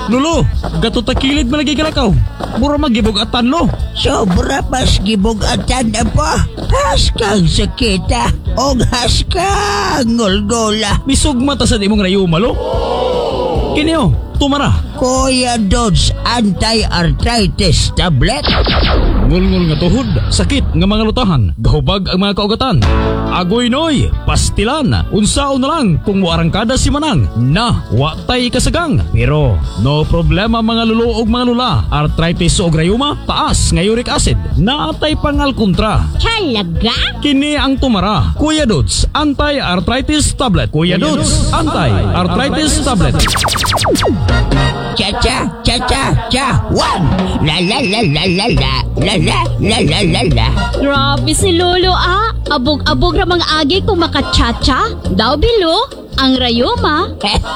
Lolo, gato takilid malagi kalakaw. Mura magibog-atan lo. Sobra pas gibog-atan na po. Haskang sakita. O haskang ngolgola. Misugma ta sa imong rayuma lo. Kini o, tumara. Kuya Dodge anti-arthritis tablet. Ngul-ngul nga tuhod, sakit nga mga lutahan, gahubag ang mga kaugatan. Agoy noy, pastilan, unsaon na lang kung muarangkada si Manang na watay kasagang. Pero no problema mga lulo og mga lula, arthritis o rayuma, taas nga uric acid, naatay pangal kontra. Talaga? Kini ang tumara, Kuya Dudes anti-arthritis tablet. Kuya Dudes anti-arthritis tablet. Cha-cha, cha-cha, cha. One. La la la la la la. La la la la la la. Grabe si Lolo Abog-abog ra mga agi kung makachacha. Daw bilo, ang rayuma.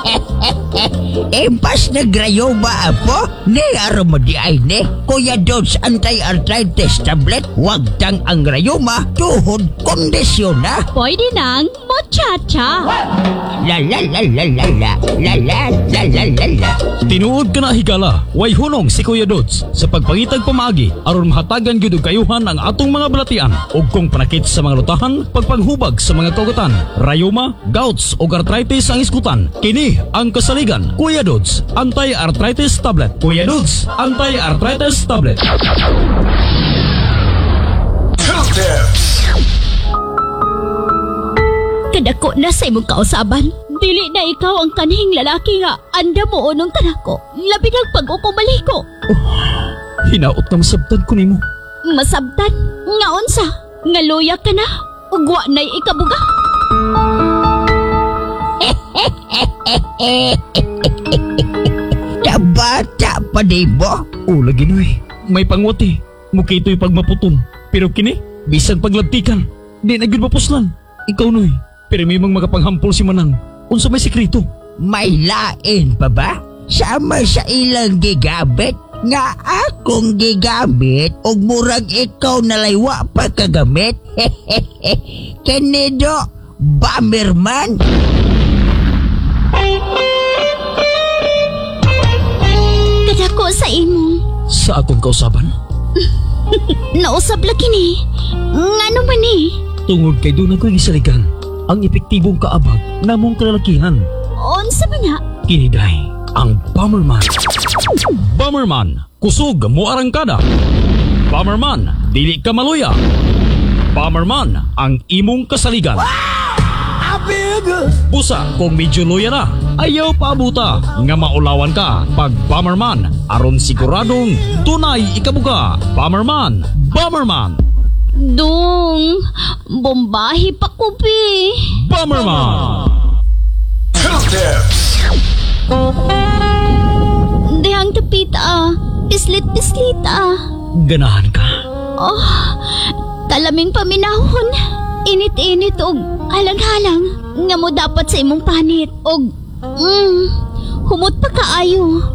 Impas nagrayoma apo. Ni aram mo di ay ni. Kuya Dodge anti-arthritis tablet. Wag tang ang rayoma. Tuhod kondisyon na. Pwede nang mochacha. La la la la la la. La la la la la la. Tinuod ka na higala, way hunong si Kuya Dudes sa pagpangitag pamagi aron mahatagan gyud og kayuhan ang atong mga balatian ug kung panakit sa mga lutahan, pagpanghubag sa mga kaugatan, rayuma, gouts ug arthritis ang iskutan. Kini ang kasaligan. Kuya Dudes anti-arthritis tablet. Kuya Dudes anti-arthritis tablet. Kadako na sa imong kausaban. Dili na ikaw ang kanhing lalaki nga anda mo unong kanako. Labi ng pag-ukumaliko. Hinaot na masabtan ko nimo. Masabtan? Nga unsa? Nga luya ka na? Ugwa na'y ikabuga? Tabata pa di mo. O lagi noy, may pangwati. Mukha ito'y pagmaputom. Pero kini, bisan paglabtikan. Di na gyud mapuslan. Ikaw noy, pero may mga makapanghampol si Manang. Unsa may sekreto? May lain pa ba? Sama sa ilang gigamit nga akong gigamit ug murag ikaw nalaywa pa kagamit. Kanido, Bomberman. Kadako sa imo. Sa akong kausaban? Nausap lagi ni. Ngano man ni? Tungod kay doon ako gisaligan ang epektibong kaabag namong kalalakihan. Unsa man na? Kiniday ang Bomberman. Bomberman, kusog mo arangkada. Bomberman, dili ka maluya. Bomberman, ang imong kasaligan. Busa kung medyo luya na, ayaw paabuta nga maulawan ka pag Bomberman aron siguradong tunay ikabuga. Bomberman, Bomberman. Dong, bombahi pa ko pi. Bomberman. Dehang tapita, pislit-pislita. Ganahan ka? Oh, kalaming paminahon. Init-init og halang-halang. Nga mo dapat sa imong panit og humot pa kaayo.